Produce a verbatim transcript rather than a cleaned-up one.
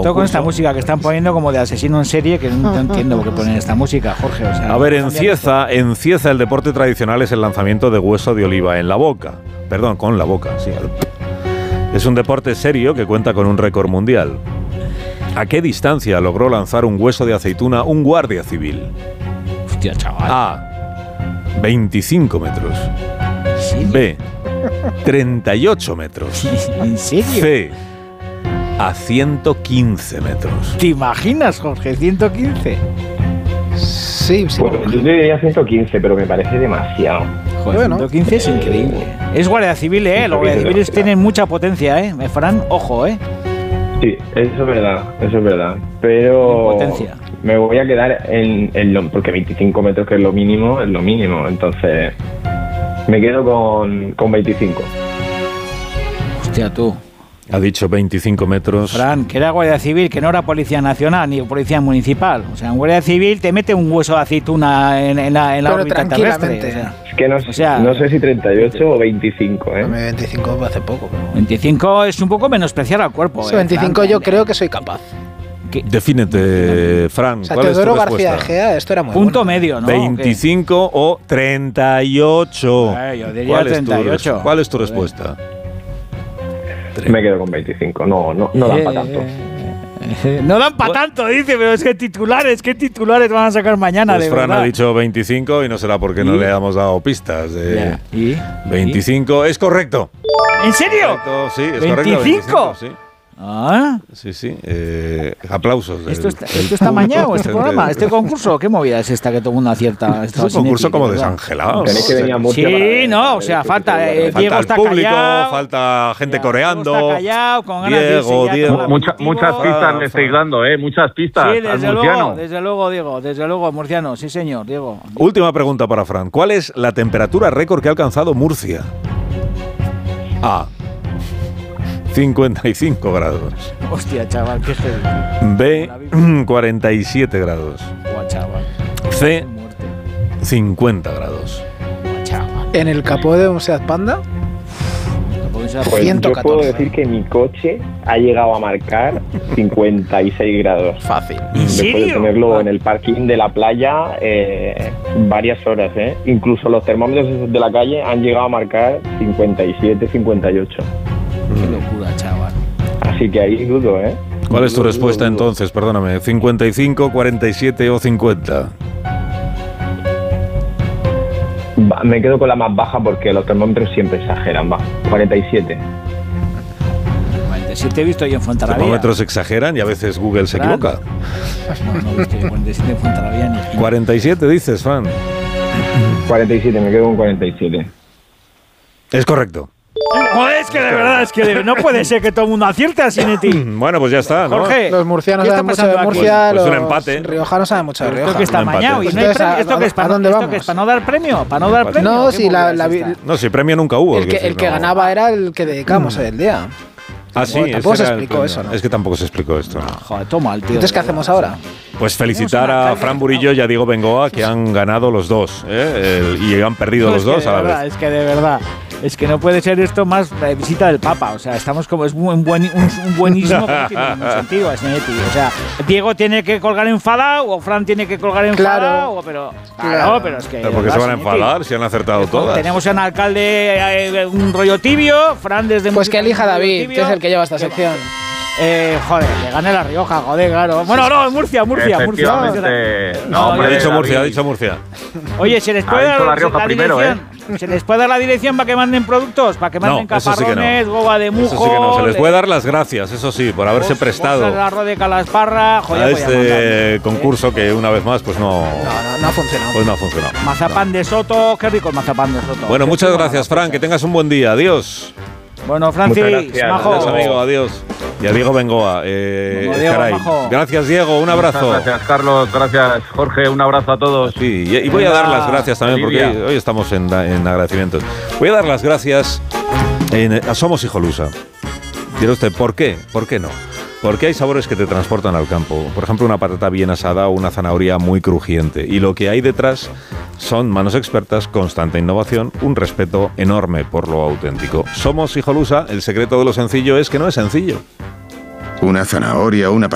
todo con esta música que están poniendo como de asesino en serie, que no entiendo por qué ponen esta música, Jorge. O sea, a ver, en Cieza, en Cieza el deporte tradicional es el lanzamiento de hueso de oliva en la boca. Perdón, con la boca, sí. Es un deporte serio que cuenta con un récord mundial. ¿A qué distancia logró lanzar un hueso de aceituna un guardia civil? Hostia, chaval. A. veinticinco metros. ¿Sí? B. treinta y ocho metros. ¿En serio? C. A ciento quince metros. ¿Te imaginas, Jorge? ¿ciento quince? Sí, sí. Bueno, yo diría ciento quince, pero me parece demasiado. Joder, Bueno. ciento quince es increíble. Es guardia civil, ¿eh? Los guardias civiles tienen mucha potencia, ¿eh? Me Fran, ojo, ¿eh? Sí, eso es verdad, eso es verdad. Pero Potencia. me voy a quedar en, en lo... Porque veinticinco metros, que es lo mínimo, es lo mínimo. Entonces, me quedo con, con veinticinco. Hostia, tú. Ha dicho veinticinco metros. Fran, que era guardia civil, que no era policía nacional ni policía municipal. O sea, un guardia civil te mete un hueso de aceituna en, en la, en la Pero órbita terrestre. tranquilamente. O sea, Es que no, O sea, no sé si treinta y ocho o veinticinco, ¿eh? A mí veinticinco hace poco. veinticinco es un poco menospreciar al cuerpo. Sí, ¿eh, veinticinco Fran? yo creo que soy capaz. ¿Qué? Defínete, Fran. O sea, ¿Cuál es tu Teodoro García respuesta? Egea, esto era muy Punto bueno. medio, ¿no? veinticinco o treinta y ocho. Eh, yo diría ¿Cuál es tu treinta y ocho. res- ¿Cuál es tu respuesta? Me quedo con veinticinco, no, no, no dan para tanto. Eh, no dan para tanto, dice, pero es que titulares, ¿qué titulares van a sacar mañana? Pues de Fran verdad? ha dicho veinticinco y no será porque no ¿Y? le hemos dado pistas. Eh, Ya, ¿y? veinticinco es correcto. ¿En serio? Correcto, sí, es ¿veinticinco? correcto. veinticinco, sí. Ah, Sí, sí. Eh, aplausos. del- ¿esto está, del esto está público mañado, este presente. programa, este concurso? ¿Qué movida es esta que todo el mundo acierta? Es un concurso como desangelado. Tenéis que venir a Murcia para- Sí, no, o para sea, ver falta, este eh, tipo de- Diego Falta el está público, callado. falta gente Ya, coreando. Diego está callado, con ganas de irse Diego, ya Diego. con el Mucha- aperitivo. muchas pistas le estáis dando, ¿eh? Muchas pistas Sí, al desde murciano. luego, desde luego, Diego, desde luego, murciano, sí señor, Diego. Última pregunta para Fran. ¿Cuál es la temperatura récord que ha alcanzado Murcia? A. cincuenta y cinco grados. Hostia, chaval, qué heavy. B. cuarenta y siete grados. Buah, chaval. C. Muerte. cincuenta grados. Buah, chaval. En el capó de un Seat Panda, Pues, Pues ciento yo puedo catorce. decir que mi coche ha llegado a marcar cincuenta y seis grados. fácil. ¿En Después de serio? tenerlo en el parking de la playa eh, varias horas, ¿eh? Incluso los termómetros esos de la calle han llegado a marcar cincuenta y siete, cincuenta y ocho. Qué locura, chaval. Así que ahí dudo, ¿eh? ¿Cuál es tu Dudo, respuesta dudo, dudo. entonces? Perdóname. ¿cincuenta y cinco, cuarenta y siete o cincuenta? Va, me quedo con la más baja porque los termómetros siempre exageran, va. cuarenta y siete. cuarenta y siete he visto yo en Los Fuenterrabía. termómetros exageran y a veces Google se Fran. equivoca. No, no he visto yo cuarenta y siete en Fuenterrabía ni. cuarenta y siete dices, Fran. cuarenta y siete, me quedo con cuarenta y siete. Es correcto. Joder, es que de verdad, es que de- no puede ser que todo el mundo acierte así en ti. Bueno, pues ya está, ¿no? Jorge, Los murcianos ¿qué está saben mucho pasando de aquí? Murcia, Pues un los empate. riojanos saben mucho de Esto Rioja. que está Un empate. mañado y no hay Entonces, premio. ¿a- ¿Esto qué es? a ¿Para dónde ¿Esto vamos? qué es? ¿Para no dar premio? ¿Para no dar premio? No, ¿Qué si la, movida la es vi- esta? No, si premio nunca hubo. el que, quiero el decir, que no. ganaba era el que dedicamos el día. Ah, sí, Tampoco- tampoco ese se era el explicó premio. eso, ¿no? Es que tampoco se explicó esto. Joder, toma el tío. Entonces, ¿qué hacemos ahora? Pues felicitar Tenemos una a calle- Fran Burillo y a Diego Bengoa, que han ganado los dos, ¿eh? El- y han perdido No, los es que dos de a la verdad, vez. Es que de verdad, es que no puede ser esto más eh, visita del Papa. O sea, estamos como, es un, buen, un, un buenismo que no tiene ningún sentido, Asinetti. O sea, Diego tiene que colgar enfadado o Fran tiene que colgar enfadado. Claro. o- pero, Claro. claro, pero es que. ¿Pero por qué de se van a verdad, Asinetti. enfadar si han acertado todas? Tenemos un alcalde, eh, un rollo tibio, Fran desde Pues que música, elija un rollo David, tibio. que es el que lleva esta Que- sección. Eh, joder, que gane La Rioja, joder, claro. Bueno, no, Murcia, Murcia, Murcia. Efectivamente. No, No, hombre, Ha dicho David. Murcia, ha dicho Murcia. Oye, ¿se les Ha puede dicho dar La Rioja primero, dirección? ¿Se les puede dar la dirección para que manden productos? ¿Para que manden No, eso sí que no. caparrones, goba de mujo? Eso sí que no. Se les puede dar las gracias, eso sí, por haberse bolsas prestado de arroz de calasparra, joder, a pues ya este mandan. concurso que una vez más pues no, No, no, no ha funcionado. pues no ha funcionado. Mazapán de Soto, qué rico el mazapán de Soto. Bueno, Qué muchas chulo, gracias, las Fran, cosas. que tengas un buen día. Adiós. Bueno, Francis, Muchas gracias. majo. Adiós, amigo, adiós. Y a Diego Bengoa. Eh, Bueno, Diego, Escaray. majo. Gracias, Diego, un abrazo. Muchas gracias, Carlos. Gracias, Jorge. Un abrazo a todos. Sí, y, y voy a dar las gracias también porque Olivia. hoy, hoy estamos en, en agradecimientos. Voy a dar las gracias en- a Somos Hijolusa. Dirá usted, ¿por qué? ¿Por qué no? Porque hay sabores que te transportan al campo. Por ejemplo, una patata bien asada o una zanahoria muy crujiente. Y lo que hay detrás son manos expertas, constante innovación, un respeto enorme por lo auténtico. Somos Hijolusa, el secreto de lo sencillo es que no es sencillo. Una zanahoria, una